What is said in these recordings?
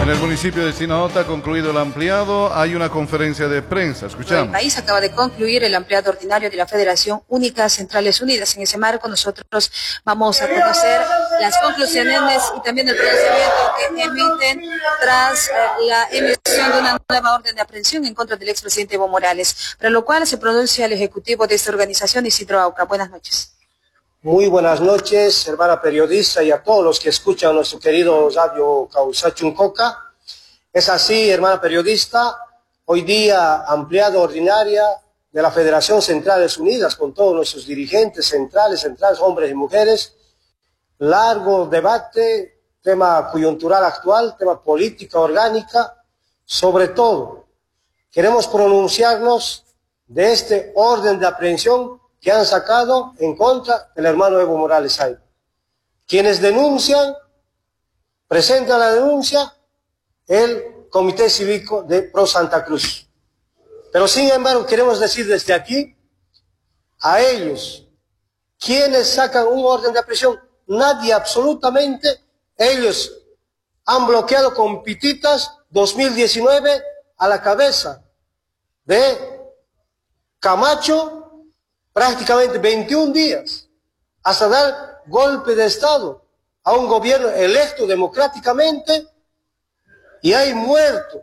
En el municipio de Sinanota ha concluido el ampliado. Hay una conferencia de prensa. Escuchamos. El país acaba de concluir el ampliado ordinario de la Federación Única Centrales Unidas. En ese marco nosotros vamos a conocer las conclusiones y también el pronunciamiento que emiten tras la emisión de una nueva orden de aprehensión en contra del expresidente Evo Morales, para lo cual se pronuncia el ejecutivo de esta organización, Isidro Auca. Buenas noches. Muy buenas noches, hermana periodista, y a todos los que escuchan a nuestro querido radio Causachuncoca. Es así, hermana periodista, hoy día ampliada ordinaria de la Federación Centrales Unidas, con todos nuestros dirigentes centrales, hombres y mujeres. Largo debate, tema coyuntural actual, tema política orgánica. Sobre todo, queremos pronunciarnos de este orden de aprehensión que han sacado en contra del hermano Evo Morales Aybar. Quienes denuncian, presentan la denuncia, el Comité Cívico de Pro Santa Cruz. Pero sin embargo, queremos decir desde aquí, a ellos, quienes sacan un orden de aprehensión, nadie absolutamente, ellos han bloqueado con pititas 2019 a la cabeza de Camacho, prácticamente 21 días, hasta dar golpe de Estado a un gobierno electo democráticamente, y hay muertos,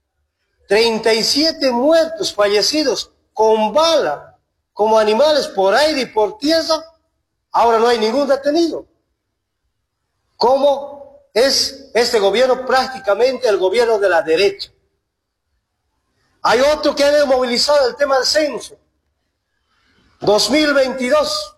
37 muertos, fallecidos con bala, como animales por aire y por tierra. Ahora no hay ningún detenido. ¿Cómo es este gobierno? Prácticamente el gobierno de la derecha. Hay otro que ha movilizado el tema del censo. 2022,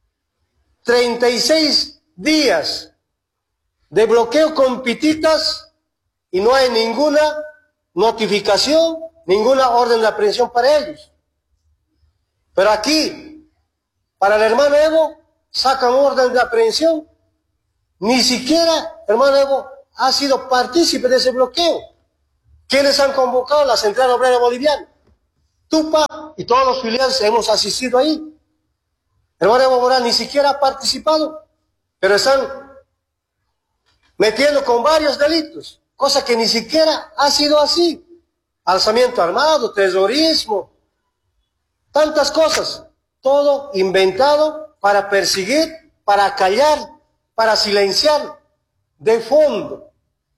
36 días de bloqueo con pititas y no hay ninguna notificación, ninguna orden de aprehensión para ellos. Pero aquí, para el hermano Evo, sacan orden de aprehensión. Ni siquiera el hermano Evo ha sido partícipe de ese bloqueo. ¿Quiénes han convocado? La Central Obrera Boliviana, Tupa y todos los filiales hemos asistido ahí. El hermano Evo Morales ni siquiera ha participado, pero están metiendo con varios delitos, cosa que ni siquiera ha sido así. Alzamiento armado, terrorismo, tantas cosas, todo inventado para perseguir, para callar, para silenciar de fondo.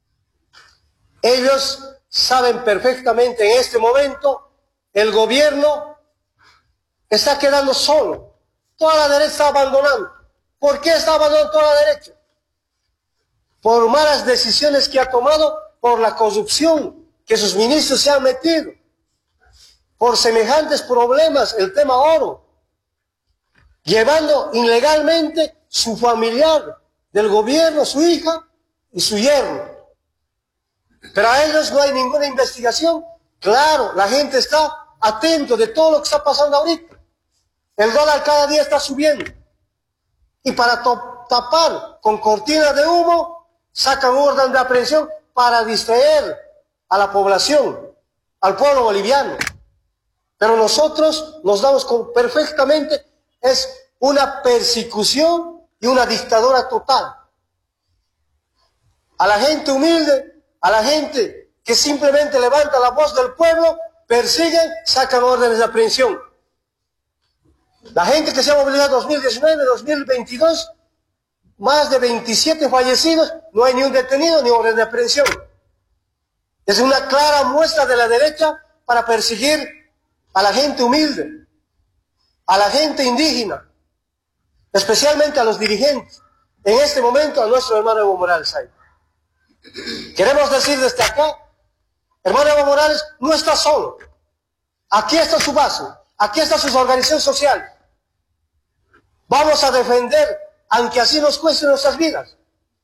Ellos saben perfectamente en este momento, el gobierno está quedando solo. Toda la derecha está abandonando. ¿Por qué está abandonando toda la derecha? Por malas decisiones que ha tomado, por la corrupción que sus ministros se han metido, por semejantes problemas, el tema oro, llevando ilegalmente su familiar del gobierno, su hija y su yerno. Pero a ellos no hay ninguna investigación. Claro, la gente está atento de todo lo que está pasando ahorita. El dólar cada día está subiendo. Y para tapar con cortinas de humo, sacan orden de aprehensión para distraer a la población, al pueblo boliviano. Pero nosotros nos damos perfectamente, es una persecución y una dictadura total. A la gente humilde, a la gente que simplemente levanta la voz del pueblo, persiguen, sacan órdenes de aprehensión. La gente que se ha movilizado 2019, 2022, más de 27 fallecidos, no hay ni un detenido ni orden de aprehensión. Es una clara muestra de la derecha para perseguir a la gente humilde, a la gente indígena, especialmente a los dirigentes. En este momento a nuestro hermano Evo Morales Aybar. Queremos decir desde acá, hermano Evo Morales no está solo. Aquí está su base, aquí está su organización social. Vamos a defender, aunque así nos cueste nuestras vidas.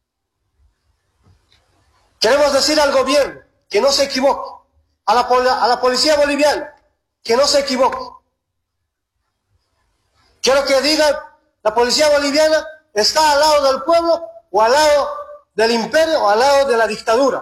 Queremos decir al gobierno que no se equivoque, a la policía boliviana que no se equivoque. Quiero que digan, la policía boliviana está al lado del pueblo o al lado del imperio o al lado de la dictadura.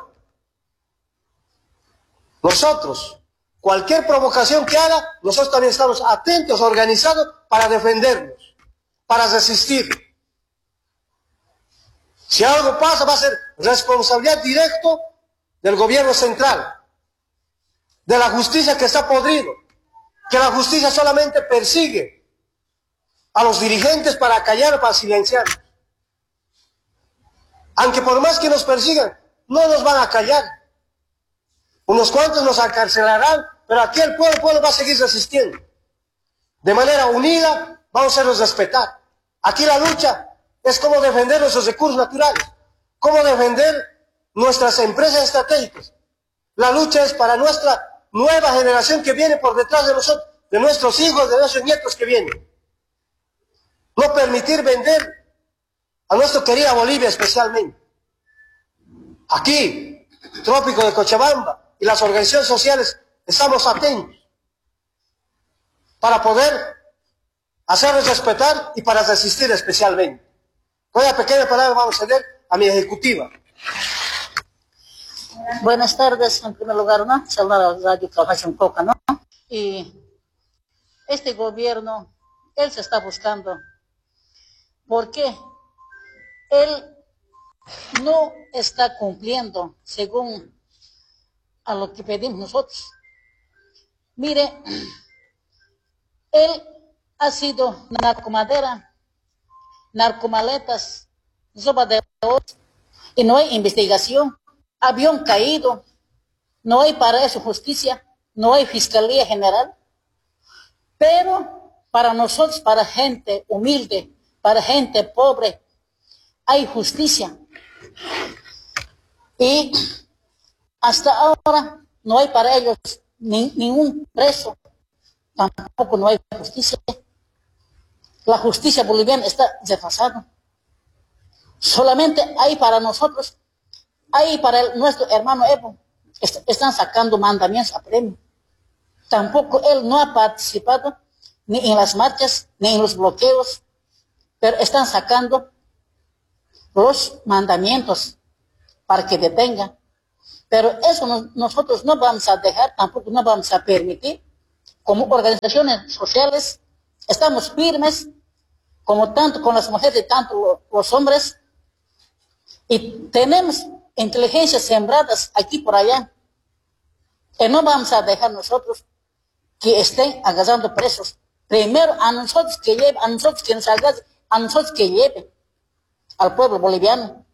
Nosotros, cualquier provocación que haga, nosotros también estamos atentos, organizados para defendernos, para resistir. Si algo pasa, va a ser responsabilidad directa del gobierno central, de la justicia que está podrido, que la justicia solamente persigue a los dirigentes para callar o para silenciar. Aunque por más que nos persigan, no nos van a callar. Unos cuantos nos encarcelarán, pero aquí el pueblo va a seguir resistiendo. De manera unida, vamos a hacernos respetar. Aquí la lucha es cómo defender nuestros recursos naturales, cómo defender nuestras empresas estratégicas. La lucha es para nuestra nueva generación que viene por detrás de nosotros, de nuestros hijos, de nuestros nietos que vienen. No permitir vender a nuestra querida Bolivia especialmente. Aquí, Trópico de Cochabamba y las organizaciones sociales estamos atentos para poder hacernos respetar y para resistir especialmente. Con una pequeña palabra vamos a ceder a mi ejecutiva. Buenas tardes, en primer lugar, ¿no? Saludar a Radio Causachun Coca, ¿no? Y este gobierno, él se está buscando. ¿Por qué? Él no está cumpliendo según a lo que pedimos nosotros. Mire, él ha sido narcomadera, narcomaletas, sopa de oro, y no hay investigación. Avión caído, no hay para eso justicia, no hay fiscalía general. Pero para nosotros, para gente humilde, para gente pobre, hay justicia. Y hasta ahora no hay para ellos ningún preso, tampoco no hay justicia. La justicia boliviana está desfasada. Solamente hay para nosotros, hay para nuestro hermano Evo, están sacando mandamientos a premio. Tampoco él no ha participado ni en las marchas, ni en los bloqueos, pero están sacando los mandamientos para que detengan. Pero eso nosotros no vamos a dejar, tampoco no vamos a permitir. Como organizaciones sociales estamos firmes, como tanto con las mujeres y tanto los hombres, y tenemos inteligencias sembradas aquí por allá, que no vamos a dejar nosotros que estén agarrando presos. Primero a nosotros que lleven, a nosotros que nos agarren, a nosotros que lleven al pueblo boliviano.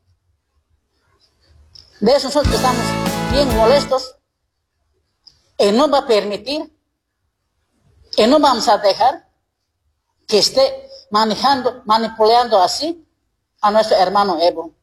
De eso nosotros estamos bien molestos, y no va a permitir, y no vamos a dejar que esté manipulando así a nuestro hermano Evo.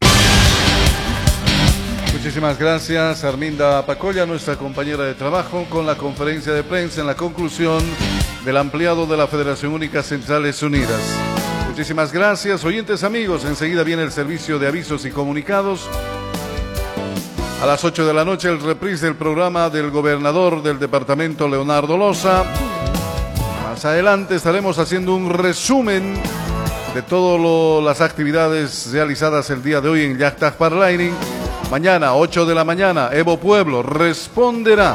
Muchísimas gracias, Arminda Pacolla, nuestra compañera de trabajo, con la conferencia de prensa en la conclusión del ampliado de la Federación Única Centrales Unidas. Muchísimas gracias, oyentes amigos. Enseguida viene el servicio de avisos y comunicados. A las 8 de la noche, el reprise del programa del gobernador del departamento, Leonardo Loza. Más adelante estaremos haciendo un resumen de todas las actividades realizadas el día de hoy en Yactaj Parlaining. Mañana, 8 de la mañana, Evo Pueblo responderá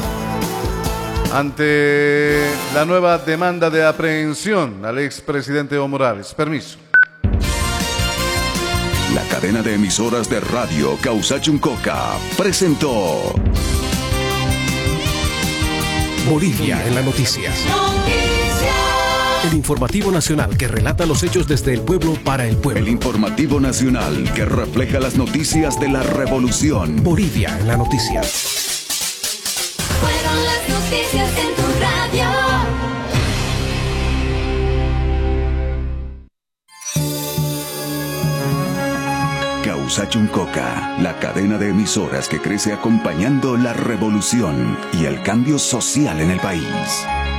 ante la nueva demanda de aprehensión al expresidente Evo Morales. Permiso. La cadena de emisoras de Radio Causachun Coca presentó Bolivia en la noticia. El informativo nacional que relata los hechos desde el pueblo para el pueblo. El informativo nacional que refleja las noticias de la revolución. Bolivia en la noticia. Fueron las noticias en tu radio. Causachun Coca, la cadena de emisoras que crece acompañando la revolución y el cambio social en el país.